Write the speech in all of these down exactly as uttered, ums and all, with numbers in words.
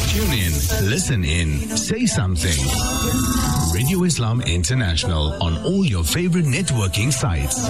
Tune in, listen in, say something. Radio Islam International on all your favorite networking sites.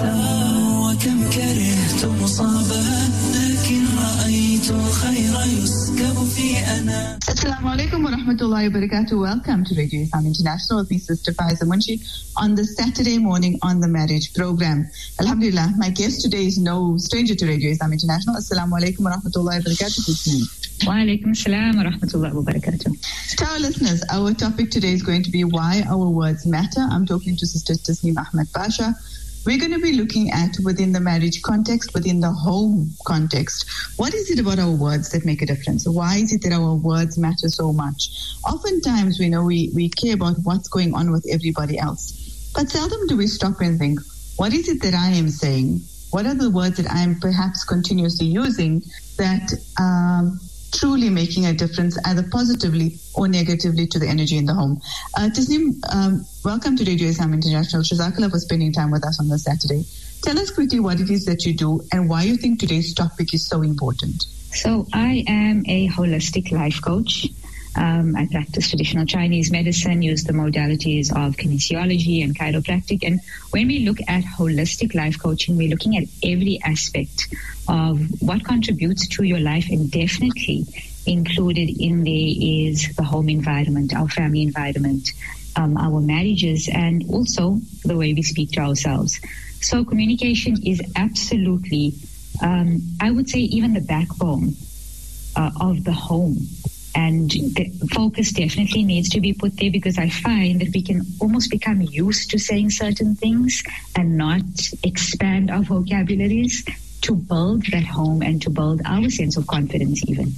Assalamu alaikum wa rahmatullahi wa barakatuh. Welcome to Radio Islam International with me, Sister Faiza Munshi, on the Saturday morning on the marriage program. Alhamdulillah, my guest today is no stranger to Radio Islam International. Assalamu alaikum wa rahmatullahi wa barakatuh. Wa alaikum assalam wa rahmatullahi wa barakatuh. To our listeners, our topic today is going to be why our words matter. I'm talking to Sister Tasneem Ahmed Pasha. We're going to be looking at within the marriage context, within the home context, what is it about our words that make a difference? Why is it that our words matter so much? Oftentimes, we know we, we care about what's going on with everybody else, but seldom do we stop and think, what is it that I am saying? What are the words that I am perhaps continuously using that um, truly making a difference, either positively or negatively, to the energy in the home? Uh, Tasneem, um, welcome to Radio Islam International. Jazakallah for spending time with us on this Saturday. Tell us quickly what it is that you do and why you think today's topic is so important. So I am a holistic life coach. Um, I practice traditional Chinese medicine, use the modalities of kinesiology and chiropractic. And when we look at holistic life coaching, we're looking at every aspect of what contributes to your life, and definitely included in there is the home environment, our family environment, um, our marriages, and also the way we speak to ourselves. So communication is absolutely, um, I would say, even the backbone uh, of the home. And the focus definitely needs to be put there, because I find that we can almost become used to saying certain things and not expand our vocabularies to build that home and to build our sense of confidence even.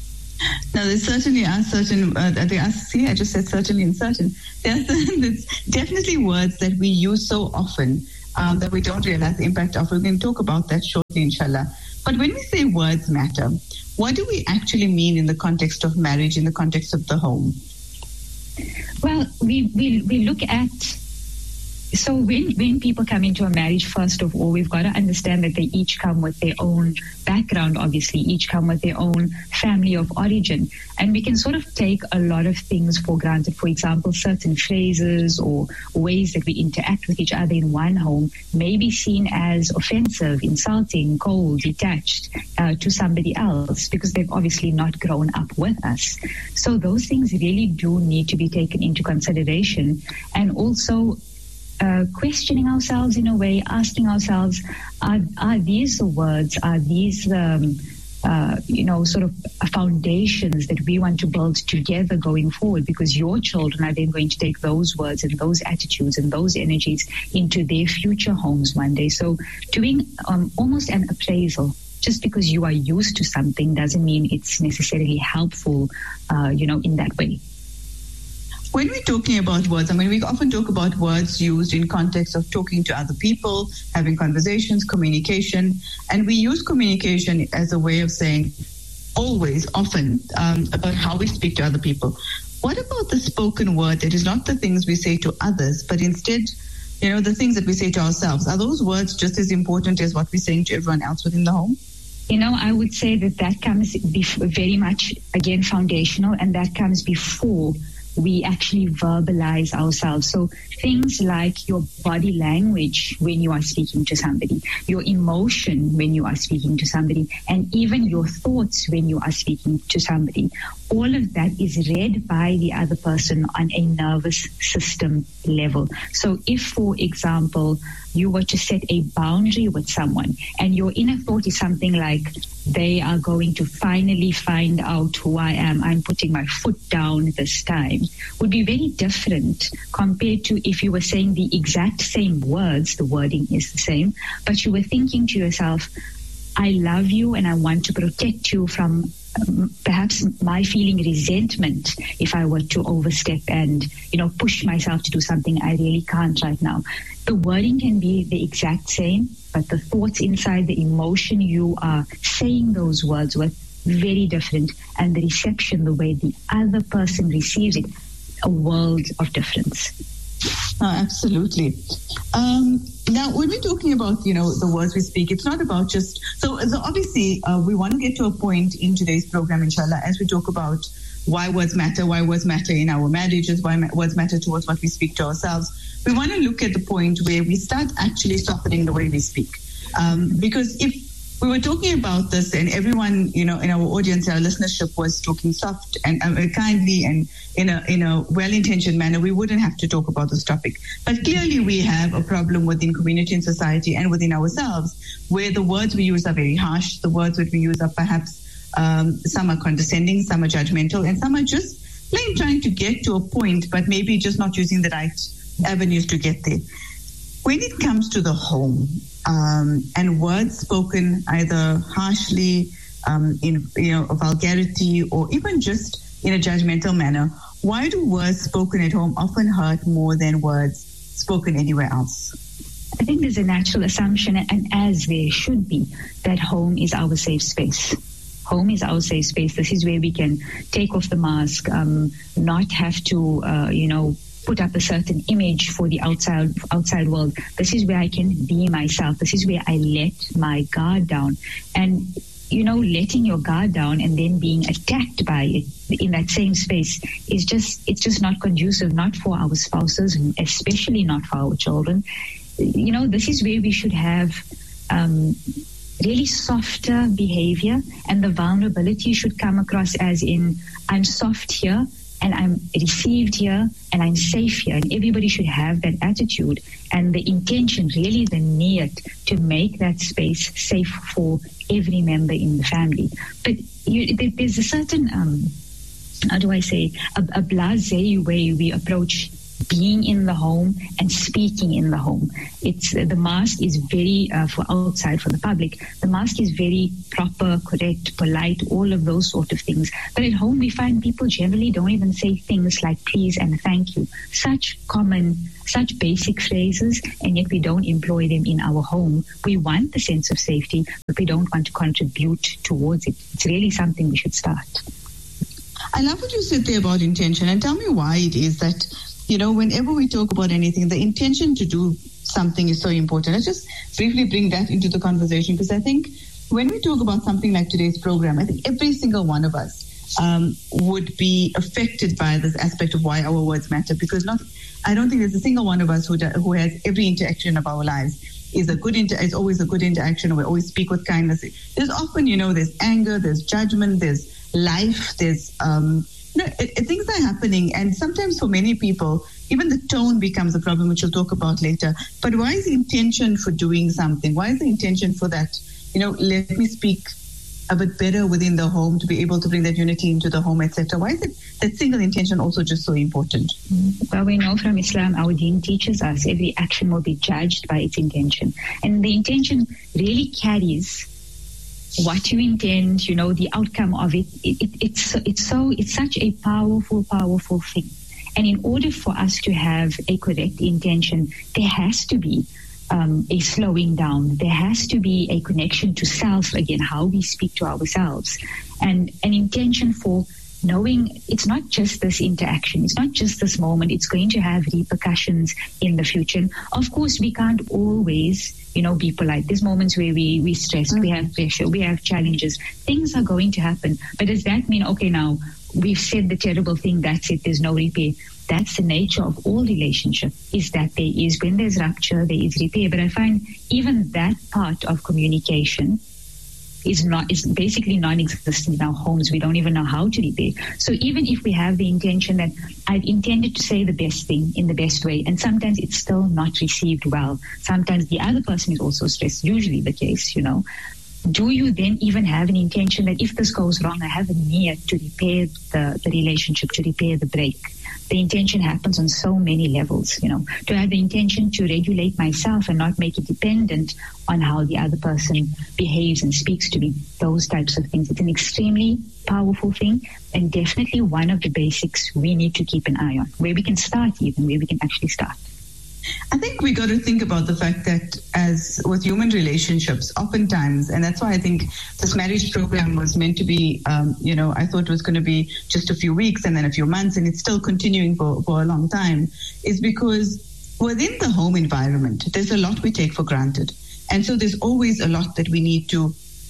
Now, there certainly are certain, uh, there are, see, I just said certainly and certain. There are there's definitely words that we use so often um, that we don't realize the impact of. We're going to talk about that shortly, inshallah. But when we say words matter, what do we actually mean in the context of marriage, in the context of the home? Well, we, we, we look at, so when, when people come into a marriage, first of all, we've got to understand that they each come with their own background, obviously, each come with their own family of origin. And we can sort of take a lot of things for granted. For example, certain phrases or ways that we interact with each other in one home may be seen as offensive, insulting, cold, detached uh, to somebody else, because they've obviously not grown up with us. So those things really do need to be taken into consideration. And also, Uh, questioning ourselves in a way, asking ourselves, are, are these the words, are these, um, uh, you know, sort of foundations that we want to build together going forward? Because your children are then going to take those words and those attitudes and those energies into their future homes one day. So doing um, almost an appraisal. Just because you are used to something doesn't mean it's necessarily helpful, uh, you know, in that way. When we're talking about words, I mean, we often talk about words used in context of talking to other people, having conversations, communication, and we use communication as a way of saying always, often, um, about how we speak to other people. What about the spoken word that is not the things we say to others, but instead, you know, the things that we say to ourselves? Are those words just as important as what we're saying to everyone else within the home? You know, I would say that that comes bef- very much, again, foundational, and that comes before we actually verbalize ourselves. So things like your body language when you are speaking to somebody, your emotion when you are speaking to somebody, and even your thoughts when you are speaking to somebody. All of that is read by the other person on a nervous system level. So if, for example, you were to set a boundary with someone and your inner thought is something like, they are going to finally find out who I am, I'm putting my foot down this time, would be very different compared to if you were saying the exact same words, the wording is the same, but you were thinking to yourself, I love you and I want to protect you from um, perhaps my feeling resentment if I were to overstep and, you know, push myself to do something I really can't right now. The wording can be the exact same, but the thoughts inside, the emotion you are saying those words with, very different. And the reception, the way the other person receives it, a world of difference. Oh, absolutely. Um, now, when we're talking about, you know, the words we speak, it's not about just, so, so obviously uh, we want to get to a point in today's program, inshallah, as we talk about why words matter, why words matter in our marriages, why ma- words matter towards what we speak to ourselves. We want to look at the point where we start actually softening the way we speak. Um, because if we were talking about this and everyone, you know, in our audience, our listenership was talking soft and uh, kindly and in a in a well-intentioned manner, we wouldn't have to talk about this topic. But clearly we have a problem within community and society and within ourselves where the words we use are very harsh, the words that we use are perhaps um, some are condescending, some are judgmental, and some are just plain trying to get to a point, but maybe just not using the right avenues to get there. When it comes to the home, um, and words spoken either harshly, um, in you know vulgarity, or even just in a judgmental manner, why do words spoken at home often hurt more than words spoken anywhere else? I think there's a natural assumption, and as there should be, that home is our safe space. Home is our safe space. This is where we can take off the mask, um, not have to, uh, you know, put up a certain image for the outside outside world. This is where I can be myself. This is where I let my guard down. And, you know, letting your guard down and then being attacked by it in that same space is just, it's just not conducive, not for our spouses, especially not for our children. You know, this is where we should have um, really softer behavior, and the vulnerability should come across as in, I'm soft here, and I'm received here, and I'm safe here. And everybody should have that attitude and the intention, really the niyat, to make that space safe for every member in the family. But you, there's a certain, um, how do I say, a, a blasé way we approach being in the home and speaking in the home. It's the mask is very, uh, for outside, for the public, the mask is very proper, correct, polite, all of those sort of things. But at home, we find people generally don't even say things like please and thank you. Such common, such basic phrases, and yet we don't employ them in our home. We want the sense of safety, but we don't want to contribute towards it. It's really something we should start. I love what you said there about intention, and tell me why it is that, you know, whenever we talk about anything, the intention to do something is so important. Let's just briefly bring that into the conversation, because I think when we talk about something like today's program, I think every single one of us um, would be affected by this aspect of why our words matter, because not, I don't think there's a single one of us who, do, who has every interaction of our lives is a good inter- is always a good interaction, or we always speak with kindness. There's often, you know, there's anger, there's judgment, there's life, there's um, you know, it, it, things are happening, and sometimes for many people, even the tone becomes a problem, which we'll talk about later. But why is the intention for doing something? Why is the intention for that? You know, let me speak a bit better within the home to be able to bring that unity into the home, et cetera. Why is it that single intention also just so important? Well, we know from Islam, our deen teaches us every action will be judged by its intention, and the intention really carries what you intend, you know, the outcome of it. It, it, it's it's so it's such a powerful, powerful thing. And in order for us to have a correct intention, there has to be um, a slowing down. There has to be a connection to self again, how we speak to ourselves, and an intention for knowing it's not just this interaction, it's not just this moment, it's going to have repercussions in the future. And of course, we can't always, you know, be polite. There's moments where we, we stress, mm-hmm. we have pressure, we have challenges. Things are going to happen. But does that mean, okay, now we've said the terrible thing, that's it, there's no repair? That's the nature of all relationship, is that there is, when there's rupture, there is repair. But I find even that part of communication is not is basically non-existent in our homes. We don't even know how to repair. So even if we have the intention that I've intended to say the best thing in the best way, and sometimes it's still not received well. Sometimes the other person is also stressed, usually the case, you know. Do you then even have an intention that if this goes wrong, I have a need to repair the, the relationship, to repair the break? The intention happens on so many levels, you know, to have the intention to regulate myself and not make it dependent on how the other person behaves and speaks to me, those types of things. It's an extremely powerful thing, and definitely one of the basics we need to keep an eye on, where we can start even, where we can actually start. I think we got to think about the fact that as with human relationships, oftentimes, and that's why I think this marriage program was meant to be, um, you know, I thought it was going to be just a few weeks and then a few months, and it's still continuing for, for a long time, is because within the home environment, there's a lot we take for granted. And so there's always a lot that we need to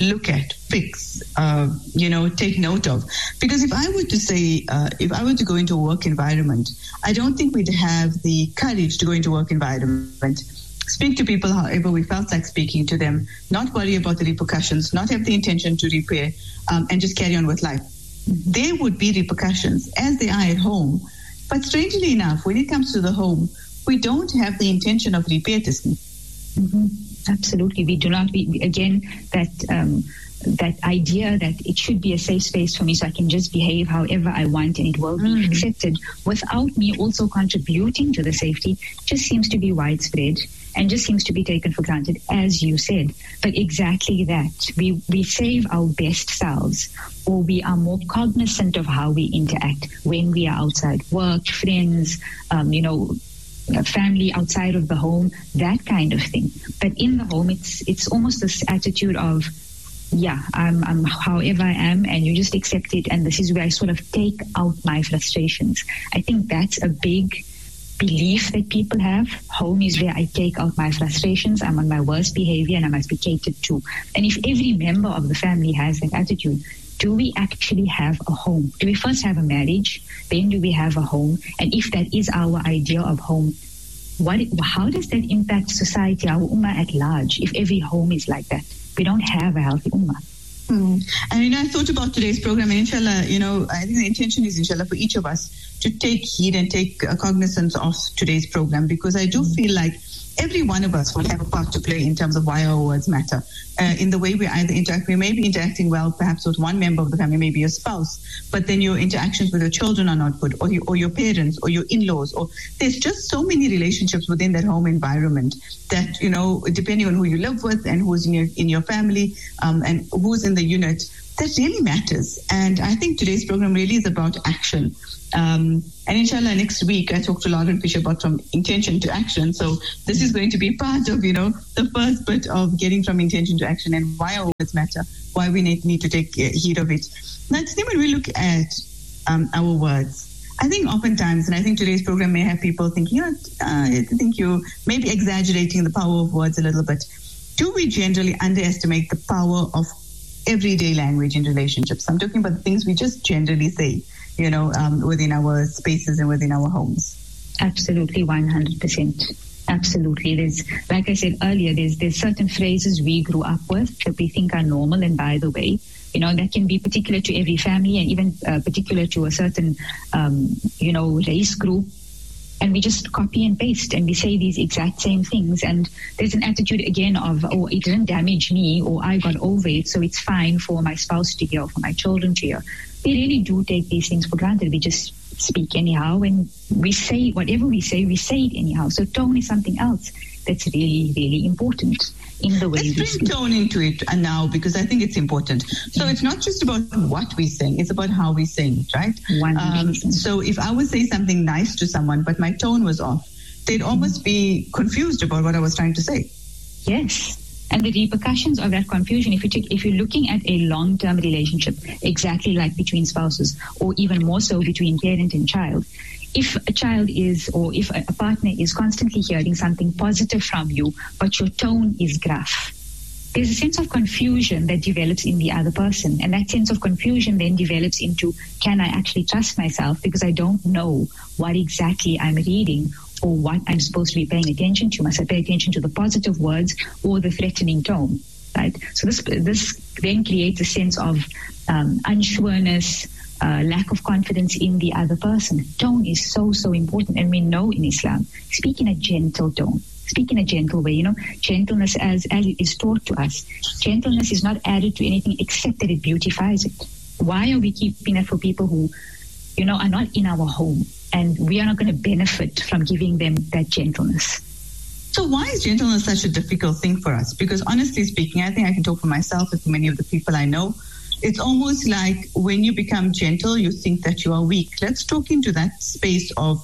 look at, fix, uh, you know, take note of. Because if I were to say, uh, if I were to go into a work environment, I don't think we'd have the courage to go into a work environment, speak to people however we felt like speaking to them, not worry about the repercussions, not have the intention to repair, um, and just carry on with life. There would be repercussions as they are at home. But strangely enough, when it comes to the home, we don't have the intention of repair, Tisni. Mm-hmm. Absolutely. We do not, we, again, that um, that idea that it should be a safe space for me so I can just behave however I want and it will be mm. accepted without me also contributing to the safety just seems to be widespread and just seems to be taken for granted, as you said. But exactly that. We, we save our best selves, or we are more cognizant of how we interact when we are outside work, friends, um, you know, family outside of the home, that kind of thing. But in the home, it's it's almost this attitude of, yeah, I'm, I'm however I am, and you just accept it, and this is where I sort of take out my frustrations. I think that's a big belief that people have. Home is where I take out my frustrations, I'm on my worst behavior, and I must be catered to. And if every member of the family has that attitude, do we actually have a home? Do we first have a marriage? Then do we have a home? And if that is our idea of home, what? How does that impact society, our ummah at large, if every home is like that? We don't have a healthy ummah. Hmm. And you know, I thought about today's program, and inshallah, you know, I think the intention is, inshallah, for each of us to take heed and take uh, cognizance of today's program, because I do mm. feel like every one of us will have a part to play in terms of why our words matter. Uh, in the way we either interact, we may be interacting well, perhaps with one member of the family, maybe your spouse, but then your interactions with your children are not good, or, you, or your parents, or your in-laws, or there's just so many relationships within that home environment that, you know, depending on who you live with and who's in your, in your family um, and who's in the unit, that really matters. And I think today's program really is about action. Um, and inshallah, next week, I talked to Lauren Fisher about from intention to action. So this is going to be part of, you know, the first bit of getting from intention to action and why our words matter, why we need, need to take uh, heed of it. Now, today when we look at um, our words, I think oftentimes, and I think today's program may have people thinking, you know, uh, I think you may be exaggerating the power of words a little bit. Do we generally underestimate the power of everyday language in relationships? I'm talking about the things we just generally say, you know, um, within our spaces and within our homes. Absolutely, one hundred percent. Absolutely. There's, like I said earlier, there's there's certain phrases we grew up with that we think are normal. And by the way, you know, that can be particular to every family and even uh, particular to a certain, um, you know, race group. And we just copy and paste and we say these exact same things. And there's an attitude again of, oh, it didn't damage me, or I got over it, so it's fine for my spouse to hear or for my children to hear. We really do take these things for granted. We just speak anyhow, and we say whatever we say, we say it anyhow. So tone is something else that's really, really important in the way Let's we bring speak. tone into it and now, because I think it's important. So it's not just about what we say, it's about how we say it, right? Um, so if I would say something nice to someone, but my tone was off, they'd almost be confused about what I was trying to say. Yes. And the repercussions of that confusion, if, you take, if you're looking at a long-term relationship, exactly like between spouses, or even more so between parent and child, if a child is, or if a partner is constantly hearing something positive from you, but your tone is gruff, there's a sense of confusion that develops in the other person. And that sense of confusion then develops into, can I actually trust myself? Because I don't know what exactly I'm reading or what I'm supposed to be paying attention to. Must I pay attention to the positive words or the threatening tone? Right? So this this then creates a sense of um, unsureness, uh, lack of confidence in the other person. Tone is so, so important. And we know in Islam, speak in a gentle tone. Speak in a gentle way. You know, gentleness as, as it is taught to us. Gentleness is not added to anything except that it beautifies it. Why are we keeping that for people who, you know, are not in our home? And we are not going to benefit from giving them that gentleness. So why is gentleness such a difficult thing for us? Because honestly speaking, I think I can talk for myself and for many of the people I know. It's almost like when you become gentle, you think that you are weak. Let's talk into that space of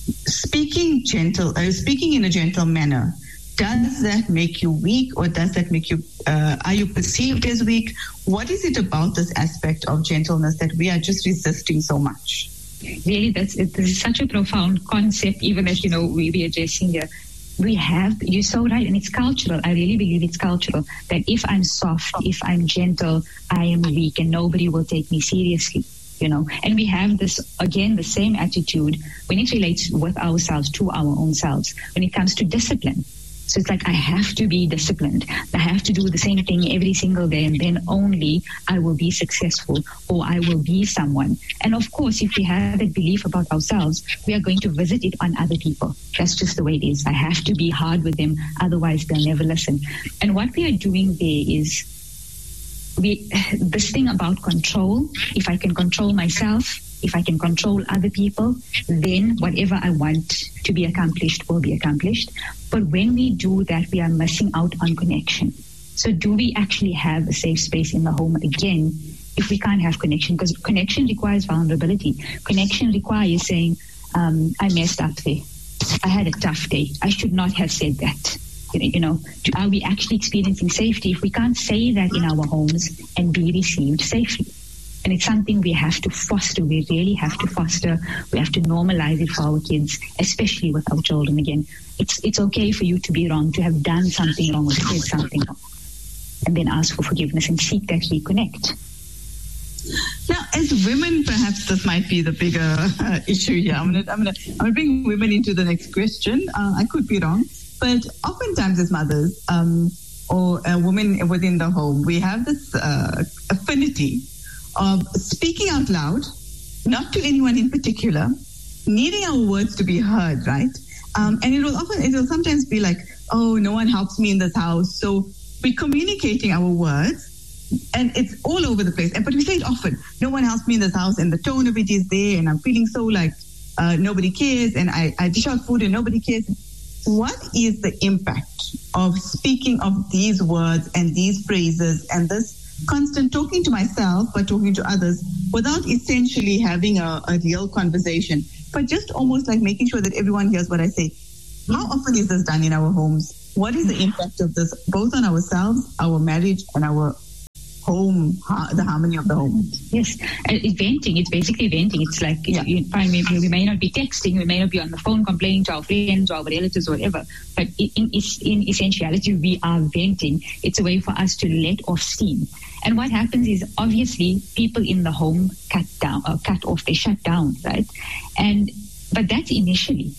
speaking gentle, uh, speaking in a gentle manner. Does that make you weak, or does that make you, uh, are you perceived as weak? What is it about this aspect of gentleness that we are just resisting so much? Really, that's it, this is such a profound concept, even as, you know, we be addressing here. we have, you're so right, and it's cultural. I really believe it's cultural, that if I'm soft, if I'm gentle, I am weak and nobody will take me seriously, you know. And we have this, again, the same attitude when it relates with ourselves, to our own selves, when it comes to discipline. So it's like, I have to be disciplined. I have to do the same thing every single day, and then only I will be successful, or I will be someone. And of course, if we have that belief about ourselves, we are going to visit it on other people. That's just the way it is. I have to be hard with them, otherwise they'll never listen. And what we are doing there is, we this thing about control. If I can control myself, if I can control other people, then whatever I want to be accomplished will be accomplished. But when we do that, we are missing out on connection. So do we actually have a safe space in the home again if we can't have connection? Because connection requires vulnerability. Connection requires saying, um, I messed up there. I had a tough day. I should not have said that. You know, are we actually experiencing safety if we can't say that in our homes and be received safely? And it's something we have to foster. We really have to foster. We have to normalize it for our kids, especially with our children. Again, it's it's okay for you to be wrong, to have done something wrong or said something wrong, and then ask for forgiveness and seek that reconnect. Now, as women, perhaps this might be the bigger uh, issue here. I'm going to I'm gonna, I'm gonna bring women into the next question. Uh, I could be wrong, but oftentimes as mothers um, or uh, women within the home, we have this uh, affinity of speaking out loud, not to anyone in particular, needing our words to be heard, right? Um, and it will often, it will sometimes be like, oh, no one helps me in this house. So we're communicating our words, and it's all over the place. But we say it often, no one helps me in this house, and the tone of it is there, and I'm feeling so like uh, nobody cares, and I, I dish out food and nobody cares. What is the impact of speaking of these words and these phrases and this constant talking to myself but talking to others without essentially having a, a real conversation, but just almost like making sure that everyone hears what I say? How often is this done in our homes? What is the impact of this both on ourselves, our marriage, and our home, ha- the harmony of the home? Yes, it's venting. It's basically venting. It's like, yeah. you, fine, we, we may not be texting, we may not be on the phone complaining to our friends or our relatives or whatever, but in, in, in essentiality, we are venting. It's a way for us to let off steam. And what happens is, obviously, people in the home cut down, uh, cut off, they shut down, right? And but that's initially.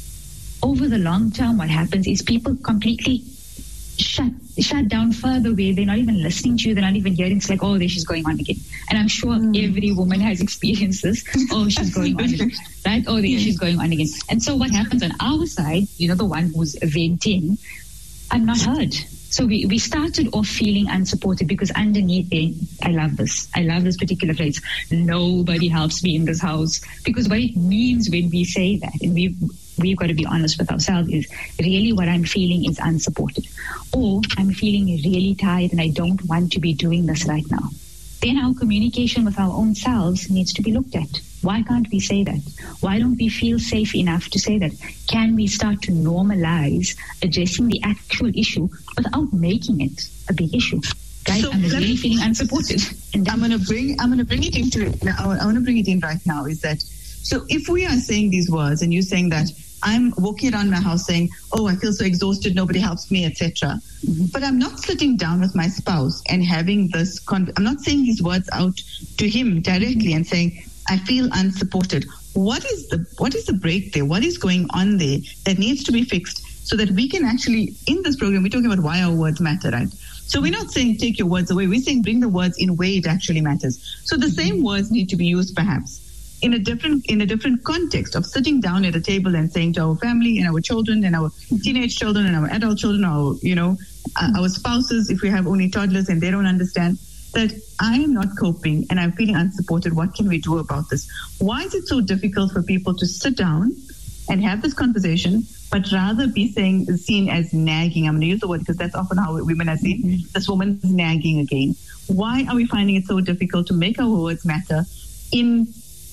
Over the long term, what happens is people completely shut shut down further, where they're not even listening to you, they're not even hearing. It's like, oh, there she's going on again. And I'm sure mm. every woman has experienced this. Oh, she's going on again, right? Oh, there yeah. she's going on again. And so what happens on our side, you know, the one who's venting, I'm not heard. So we, we started off feeling unsupported because underneath it, I love this. I love this particular phrase. Nobody helps me in this house. Because what it means when we say that, and we've, we've got to be honest with ourselves, is really what I'm feeling is unsupported. Or I'm feeling really tired and I don't want to be doing this right now. Then our communication with our own selves needs to be looked at. Why can't we say that? Why don't we feel safe enough to say that? Can we start to normalize addressing the actual issue without making it a big issue? Right? So I'm really feeling unsupported. And I'm going to bring. I'm going to bring it into. I want to bring it in right now. Is that so? If we are saying these words, and you're saying that I'm walking around my house saying, "Oh, I feel so exhausted. Nobody helps me," et cetera. Mm-hmm. But I'm not sitting down with my spouse and having this. Con- I'm not saying these words out to him directly mm-hmm. and saying, I feel unsupported. What is the what is the break there? What is going on there that needs to be fixed so that we can actually, in this program, we're talking about why our words matter, right? So we're not saying take your words away. We're saying bring the words in a way it actually matters. So the same words need to be used perhaps in a different in a different context of sitting down at a table and saying to our family and our children and our teenage children and our adult children, or, you know, uh, our spouses, if we have only toddlers and they don't understand, that I am not coping and I'm feeling unsupported. What can we do about this? Why is it so difficult for people to sit down and have this conversation, but rather be saying, seen as nagging? I'm going to use the word because that's often how women are seen. Mm-hmm. This woman's nagging again. Why are we finding it so difficult to make our words matter in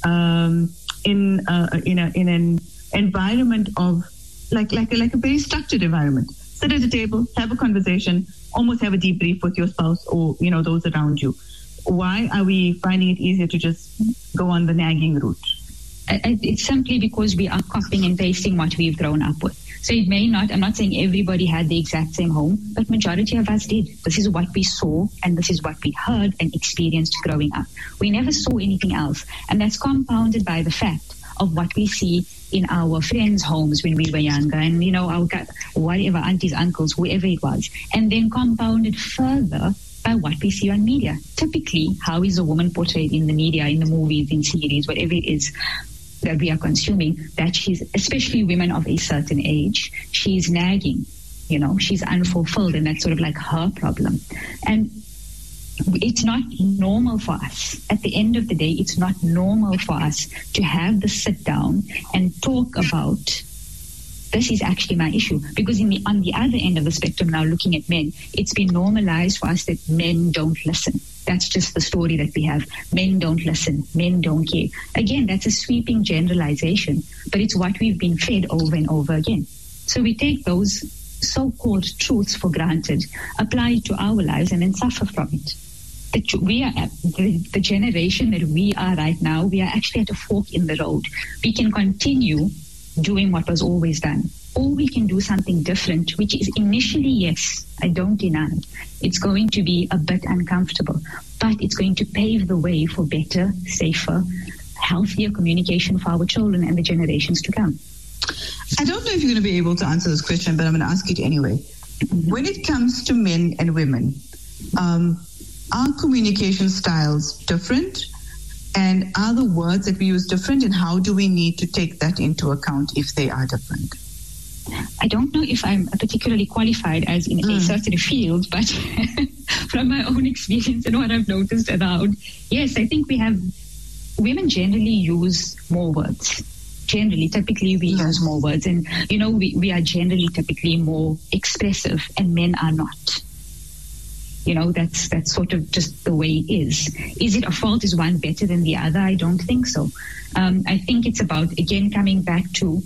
um, in uh, in a in an environment of like like like a very structured environment? Sit at a table, have a conversation, almost have a debrief with your spouse or, you know, those around you. Why are we finding it easier to just go on the nagging route? it's simply because we are copying and pasting what we've grown up with. So it may not, I'm not saying everybody had the exact same home, but majority of us did. This is what we saw and this is what we heard and experienced growing up. We never saw anything else. And that's compounded by the fact of what we see in our friends' homes when we were younger and, you know, our whatever, aunties, uncles, whoever it was. And then compounded further by what we see on media. Typically, how is a woman portrayed in the media, in the movies, in series, whatever it is that we are consuming, that she's, especially women of a certain age, she's nagging, you know, she's unfulfilled, and that's sort of like her problem. And it's not normal for us. At the end of the day, it's not normal for us to have the sit down and talk about this is actually my issue. Because in the, on the other end of the spectrum now, looking at men, it's been normalized for us that men don't listen. That's just the story that we have. Men don't listen. Men don't care. Again, that's a sweeping generalization, but it's what we've been fed over and over again. So we take those so-called truths for granted, apply it to our lives, and then suffer from it. The, we are at the, the generation that we are right now, we are actually at a fork in the road. We can continue doing what was always done, or we can do something different, which is initially, yes, I don't deny, it's going to be a bit uncomfortable, but it's going to pave the way for better, safer, healthier communication for our children and the generations to come. I don't know if you're going to be able to answer this question, but I'm going to ask it anyway. Mm-hmm. When it comes to men and women, um, are communication styles different? And are the words that we use different? And how do we need to take that into account if they are different? I don't know if I'm particularly qualified as in mm. a certain field, but from my own experience and what I've noticed around, yes, I think we have, women generally use more words. Generally, typically we yes. use more words. And, you know, we, we are generally typically more expressive and men are not. You know, that's that's sort of just the way it is. Is it a fault? Is one better than the other? I don't think so. Um, I think it's about, again, coming back to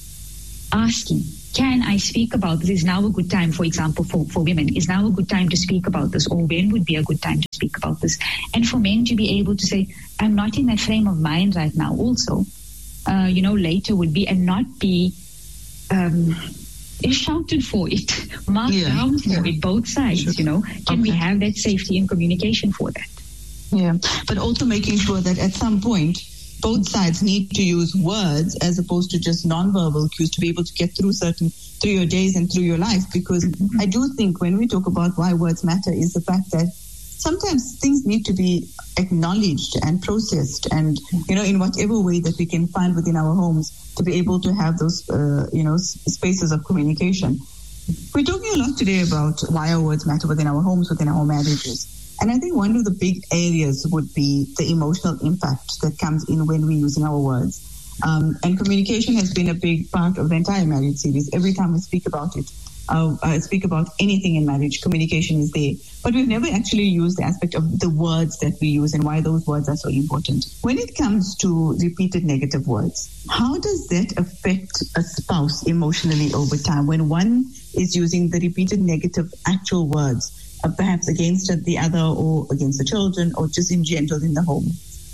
asking, can I speak about this? Is now a good time, for example, for, for women? Is now a good time to speak about this? Or when would be a good time to speak about this? And for men to be able to say, I'm not in that frame of mind right now also. Uh, you know, later would be, and not be... Um, is shouted for it, marked yeah, down for yeah. it, both sides, sure. you know. Can okay. we have that safety and communication for that? Yeah, but also making sure that at some point, both sides need to use words as opposed to just nonverbal cues to be able to get through certain, through your days and through your life. Because mm-hmm. I do think when we talk about why words matter is the fact that sometimes things need to be acknowledged and processed and, you know, in whatever way that we can find within our homes to be able to have those, uh, you know, s- spaces of communication. We're talking a lot today about why our words matter within our homes, within our marriages. And I think one of the big areas would be the emotional impact that comes in when we're using our words. Um, and communication has been a big part of the entire marriage series. Every time we speak about it, Uh, uh, speak about anything in marriage, communication is there. But we've never actually used the aspect of the words that we use and why those words are so important. When it comes to repeated negative words, how does that affect a spouse emotionally over time when one is using the repeated negative actual words, uh, perhaps against the other or against the children or just in general in the home?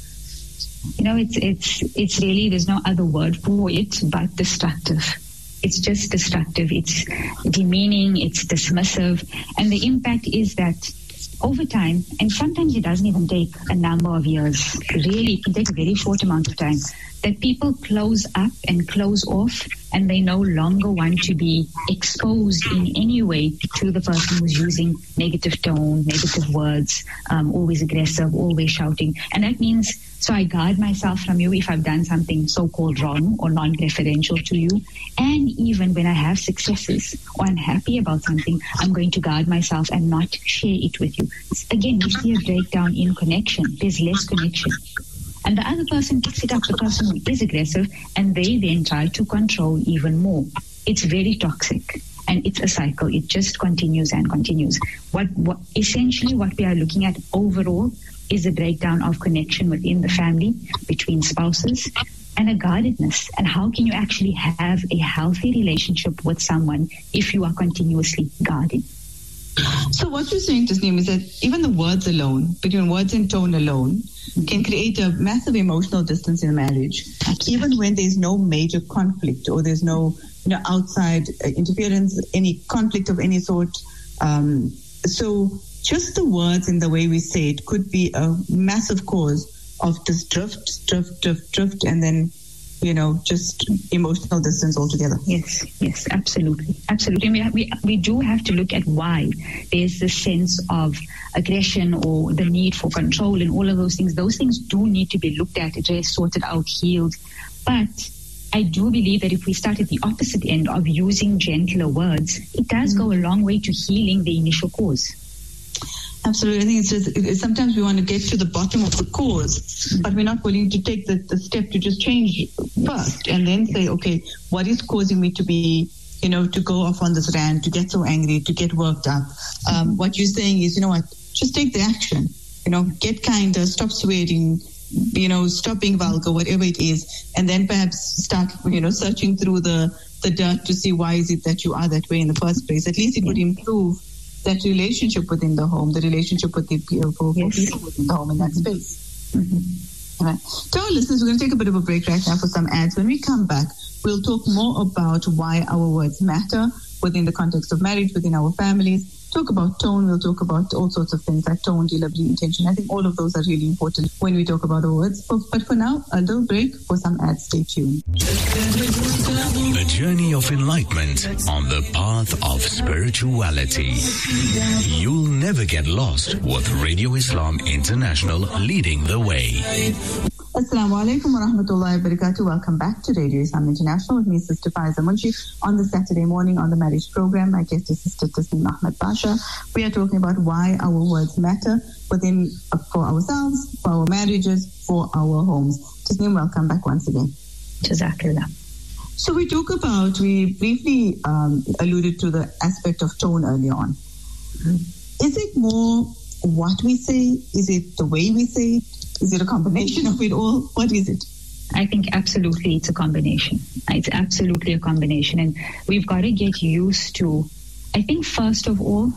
You know, it's it's it's really, there's no other word for it but destructive. It's just destructive, it's demeaning, it's dismissive, and the impact is that over time, and sometimes it doesn't even take a number of years, really it can take a very short amount of time, that people close up and close off and they no longer want to be exposed in any way to the person who's using negative tone, negative words, um, always aggressive, always shouting. And that means, so I guard myself from you if I've done something so-called wrong or non-referential to you. And even when I have successes or I'm happy about something, I'm going to guard myself and not share it with you. Again, you see a breakdown in connection. There's less connection. And the other person picks it up, the person who is aggressive, and they then try to control even more. It's very toxic, and it's a cycle. It just continues and continues. What, what essentially what we are looking at overall is a breakdown of connection within the family, between spouses, and a guardedness. And how can you actually have a healthy relationship with someone if you are continuously guarding? So what you're saying, Tasneem, is that even the words alone, between words and tone alone, can create a massive emotional distance in a marriage, even when there's no major conflict or there's no, you know, outside interference, any conflict of any sort. Um, so just the words and the way we say it could be a massive cause of just drift, drift, drift, drift, and then, you know, just emotional distance altogether. Yes, yes, absolutely. Absolutely. We, we, we do have to look at why there's this sense of aggression or the need for control and all of those things. Those things do need to be looked at, addressed, sorted out, healed. But I do believe that if we start at the opposite end of using gentler words, it does mm-hmm. go a long way to healing the initial cause. Absolutely. I think it's just, it, sometimes we want to get to the bottom of the cause, but we're not willing to take the, the step to just change first and then say, okay, what is causing me to be, you know, to go off on this rant, to get so angry, to get worked up? Um, what you're saying is, you know what, just take the action, you know, get kinder, stop swearing, you know, stop being vulgar, whatever it is, and then perhaps start, you know, searching through the, the dirt to see why is it that you are that way in the first place. At least it would improve that relationship within the home, the relationship with the people, for yes. people within the home in that space. Mm-hmm. All right. To our listeners, we're going to take a bit of a break right now for some ads. When we come back, we'll talk more about why our words matter within the context of marriage, within our families. Talk about tone. We'll talk about all sorts of things like tone, delivery, intention. I think all of those are really important when we talk about our words. But for now, a little break for some ads. Stay tuned. A journey of enlightenment on the path of spirituality. You'll never get lost with Radio Islam International leading the way. Assalamu alaikum wa rahmatullahi wa barakatuh. Welcome back to Radio Islam International with me, Sister Faiza Munshi, on the Saturday morning on the marriage program. My guest is Sister Tasneem Ahmed Pasha. We are talking about why our words matter within, uh, for ourselves, for our marriages, for our homes. Tasneem, welcome back once again. Jazakallah. So we talk about, we briefly um, alluded to the aspect of tone early on. Mm-hmm. Is it more what we say? Is it the way we say it? Is it a combination of it all? What is it? I think absolutely it's a combination. It's absolutely a combination. And we've got to get used to, I think first of all,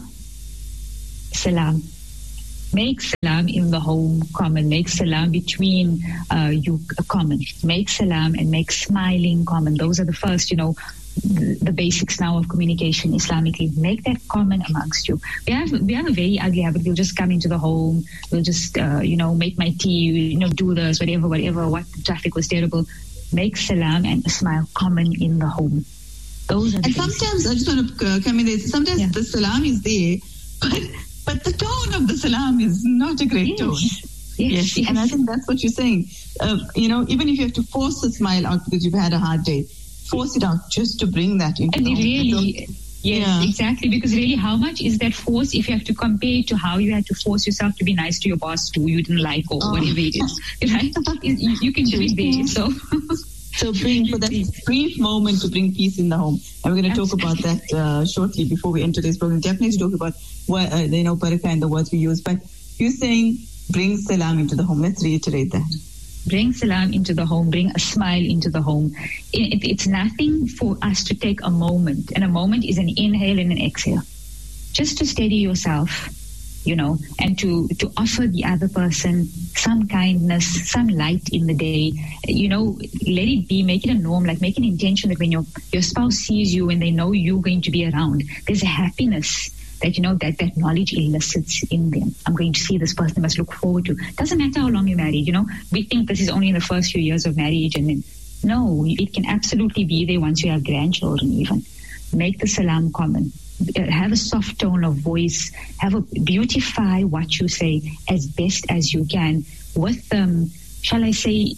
salam. Make salam in the home common. Make salam between uh, you common. Make salam and make smiling common. Those are the first, you know, the, the basics now of communication Islamically. Make that common amongst you. We have we have a very ugly habit. We'll just come into the home. We'll just, uh, you know, make my tea, you know, do this, whatever, whatever, what the traffic was terrible. Make salam and a smile common in the home. Those are the And basics. sometimes, I just want to uh, come in there, sometimes yeah. the salam is there, but But the tone of the salam is not a great yes. tone. Yes, yes. yes. And I think that's what you're saying. Uh, you know, even if you have to force a smile out because you've had a hard day, force it out just to bring that into and the really, yes, yeah. exactly. Because really, how much is that force if you have to compare it to how you had to force yourself to be nice to your boss too, you didn't like or oh. whatever it is, right? you, you can do it there. So. So bring for that brief moment to bring peace in the home. And we're going to talk about that uh, shortly before we end today's program. Definitely talk about what, uh, you know, barakah and the words we use. But you're saying bring salam into the home. Let's reiterate that. Bring salam into the home. Bring a smile into the home. It, it, it's nothing for us to take a moment. And a moment is an inhale and an exhale. Just to steady yourself, you know, and to, to offer the other person some kindness, some light in the day, you know, let it be, make it a norm, like make an intention that when your, your spouse sees you and they know you're going to be around, there's a happiness that, you know, that, that knowledge elicits in them. I'm going to see this person, I must look forward to. Doesn't matter how long you're married, you know, we think this is only in the first few years of marriage and then, no, it can absolutely be there once you have grandchildren even. Make the salam common. Have a soft tone of voice, have a beautify what you say as best as you can with, um, shall I say,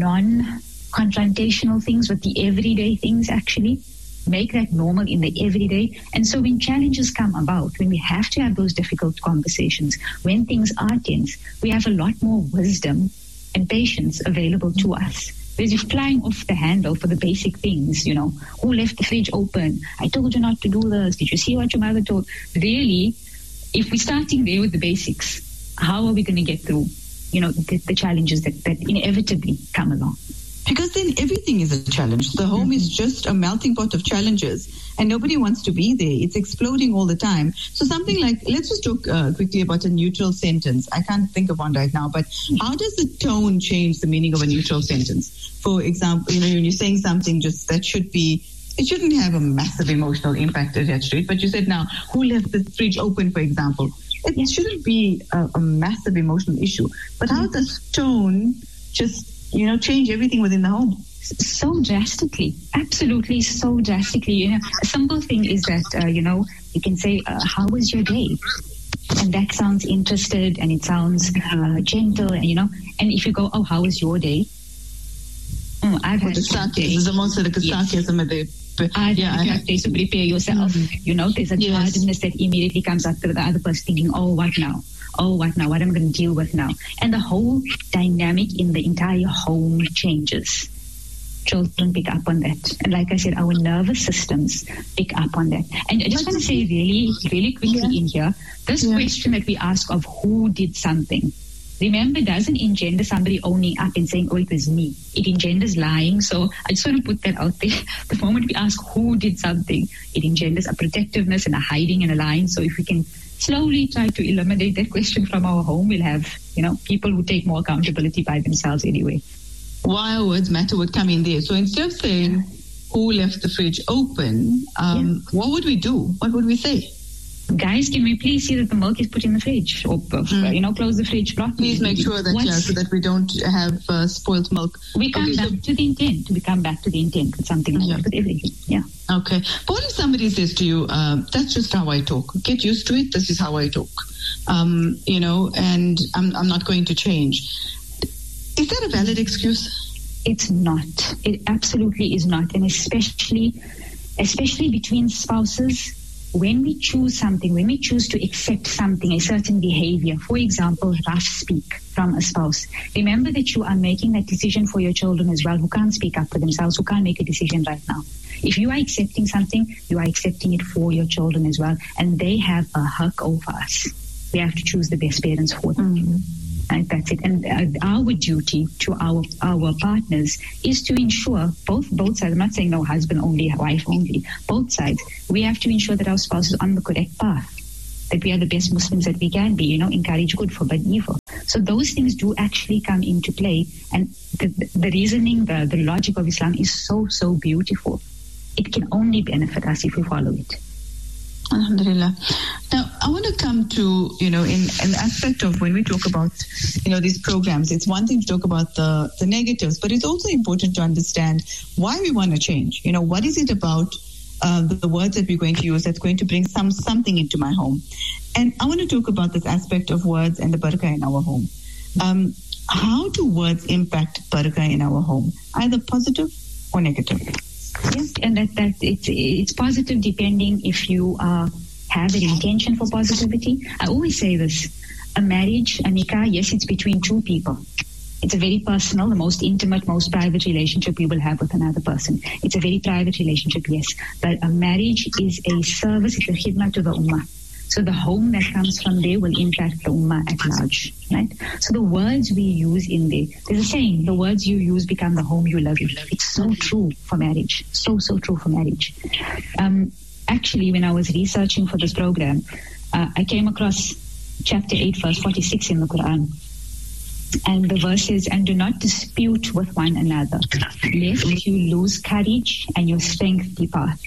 non-confrontational things, with the everyday things actually. Make that normal in the everyday. And so when challenges come about, when we have to have those difficult conversations, when things are tense, we have a lot more wisdom and patience available to us. Because you're flying off the handle for the basic things, you know. Who left the fridge open? I told you not to do this. Did you see what your mother told? Really, if we're starting there with the basics, how are we going to get through, you know, the, the challenges that, that inevitably come along? Because then everything is a challenge. The home mm-hmm. is just a melting pot of challenges, and nobody wants to be there. It's exploding all the time. So something like, let's just talk uh, quickly about a neutral sentence. I can't think of one right now, but how does the tone change the meaning of a neutral sentence? For example, you know, when you're saying something just that should be, it shouldn't have a massive emotional impact attached to it, but you said now, who left the fridge open, for example? It yes. shouldn't be a, a massive emotional issue. But how does tone just, you know, change everything within the home? So drastically, absolutely so drastically. You know, a simple thing is that, uh, you know, you can say, uh, how was your day? And that sounds interested and it sounds uh, gentle, and, you know, and if you go, oh, how was your day? Oh, I've had the sarcasm. There's almost like a sarcasm yes. there. I've yeah, had a place to prepare yourself. Mm-hmm. You know, there's a yes. hardness that immediately comes up to the other person thinking, oh, what now? Oh, what now? What am I going to deal with now? And the whole dynamic in the entire home changes. Children pick up on that. And like I said, our nervous systems pick up on that. And I just want to say really, really quickly yeah. in here, this yeah. question that we ask of who did something, remember, doesn't engender somebody owning up and saying, oh, it was me. It engenders lying. So I just want to put that out there. The moment we ask who did something, it engenders a protectiveness and a hiding and a lying. So if we can slowly try to eliminate that question from our home, we'll have, you know, people who take more accountability by themselves anyway. Why our words matter would come in there. So instead of saying who left the fridge open, um, yeah. what would we do? What would we say? Guys, can we please see that the milk is put in the fridge? Or, mm. you know, close the fridge properly. Please make sure that, yeah, so that we don't have uh, spoiled milk. We come okay, back so to the intent. We come back to the intent with something like yeah. that, with everything. Yeah. Okay. But what if somebody says to you, uh, that's just how I talk. Get used to it. This is how I talk. Um, you know, and I'm, I'm not going to change. Is that a valid excuse? It's not. It absolutely is not. And especially, especially between spouses, when we choose something, when we choose to accept something, a certain behavior, for example, rough speak from a spouse, remember that you are making that decision for your children as well, who can't speak up for themselves, who can't make a decision right now. If you are accepting something, you are accepting it for your children as well, and they have a hug over us. We have to choose the best parents for them. Mm-hmm. Right, that's it. And uh, our duty to our our partners is to ensure both both sides. I'm not saying no husband only, wife only. Both sides. We have to ensure that our spouse is on the correct path. That we are the best Muslims that we can be. You know, encourage good, forbid evil. So those things do actually come into play. And the, the reasoning, the the logic of Islam is so so beautiful. It can only benefit us if we follow it. Alhamdulillah. Now, I want to come to, you know, in an aspect of when we talk about, you know, these programs, it's one thing to talk about the, the negatives, but it's also important to understand why we want to change. You know, what is it about uh, the, the words that we're going to use that's going to bring some something into my home? And I want to talk about this aspect of words and the barakah in our home. Um, how do words impact barakah in our home, either positive or negative? Yes, and that, that it's, it's positive depending if you uh, have an intention for positivity. I always say this, a marriage, a nikah, yes, it's between two people. It's a very personal, the most intimate, most private relationship we will have with another person. It's a very private relationship, yes. But a marriage is a service, it's a khidmah to the ummah. So the home that comes from there will impact the ummah at large, right? So the words we use in there, there's a saying, the words you use become the home you love. It's so true for marriage. So, so true for marriage. Um, actually, when I was researching for this program, uh, I came across chapter eight, verse forty-six in the Quran. And the verse says, and do not dispute with one another, lest you lose courage and your strength depart.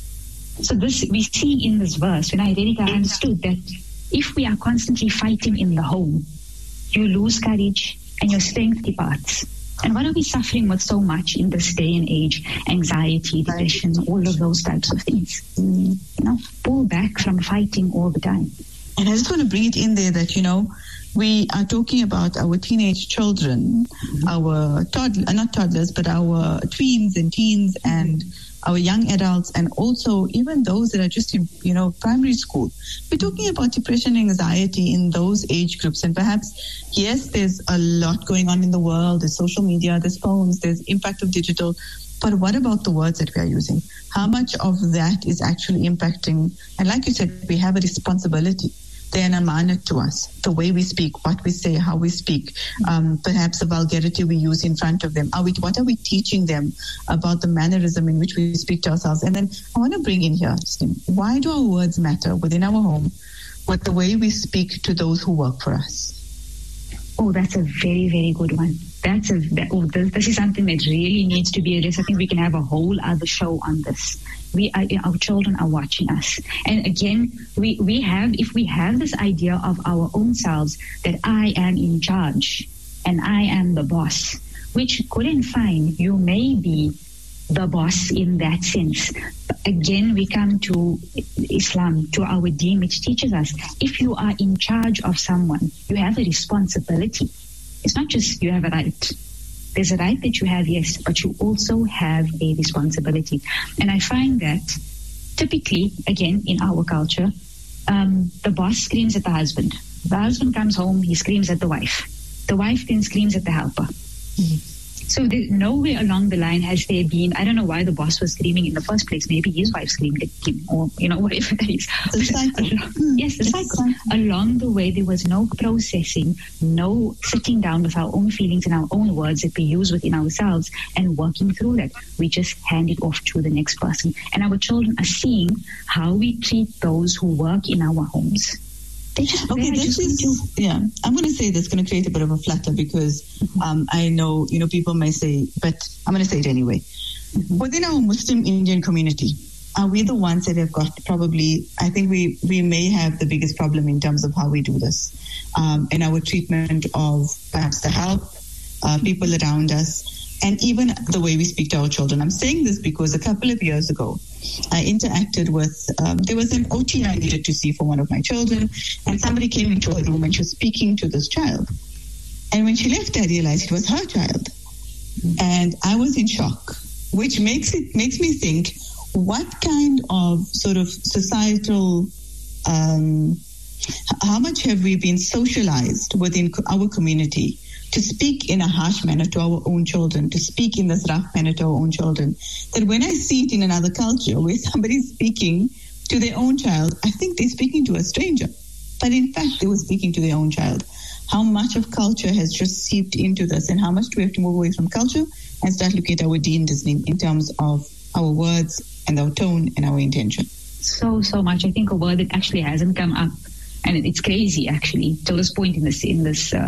So this we see in this verse, when I read it, I understood that if we are constantly fighting in the home, you lose courage and your strength departs. And what are we suffering with so much in this day and age? Anxiety, depression, all of those types of things. Mm, you know, pull back from fighting all the time. And I just want to bring it in there that, you know, we are talking about our teenage children, mm-hmm. our toddlers, not toddlers, but our tweens and teens and our young adults, and also even those that are just in, you know, primary school. We're talking about depression and anxiety in those age groups. And perhaps, yes, there's a lot going on in the world. There's social media, there's phones, there's impact of digital. But what about the words that we are using? How much of that is actually impacting? And like you said, we have a responsibility. they're an amanat to us. The way we speak, what we say, how we speak, um, perhaps the vulgarity we use in front of them. Are we, what are we teaching them about the mannerism in which we speak to ourselves? And then I want to bring in here, why do our words matter within our home with the way we speak to those who work for us? Oh, that's a very, very good one. That's a that, oh, this, this is something that really needs to be addressed. I think we can have a whole other show on this. We are, our children are watching us, and again, we we have if we have this idea of our own selves that I am in charge and I am the boss, which good and fine, you may be the boss in that sense. But again, we come to Islam, to our deen, which teaches us if you are in charge of someone, you have a responsibility. It's not just you have a right. There's a right that you have, yes, but you also have a responsibility. And I find that typically, again, in our culture, um, the boss screams at the husband. The husband comes home, he screams at the wife. The wife then screams at the helper. Mm-hmm. So there, nowhere along the line has there been, I don't know why the boss was screaming in the first place. Maybe his wife screamed at him or, you know, whatever that is. The cycle. Yes, the cycle. Along the way, there was no processing, no sitting down with our own feelings and our own words that we use within ourselves and working through that. We just hand it off to the next person. And our children are seeing how we treat those who work in our homes. Just, okay, this is, yeah, I'm going to say that's going to create a bit of a flutter because mm-hmm. um, I know, you know, people may say, but I'm going to say it anyway. Mm-hmm. Within our Muslim Indian community, are we the ones that have got probably, I think we, we may have the biggest problem in terms of how we do this um, in our treatment of perhaps the help, uh, people around us, and even the way we speak to our children. I'm saying this because a couple of years ago, I interacted with, um, there was an O T I needed to see for one of my children, and somebody came into a room and she was speaking to this child. And when she left, I realized it was her child. And I was in shock, which makes it makes me think, what kind of sort of societal, um, how much have we been socialized within our community to speak in a harsh manner to our own children, to speak in this rough manner to our own children, that when I see it in another culture where somebody's speaking to their own child, I think they're speaking to a stranger. But in fact, they were speaking to their own child. How much of culture has just seeped into this, and how much do we have to move away from culture and start looking at our deen in terms of our words and our tone and our intention? So, so much. I think a word that actually hasn't come up, and it's crazy actually, till this point in this in this uh,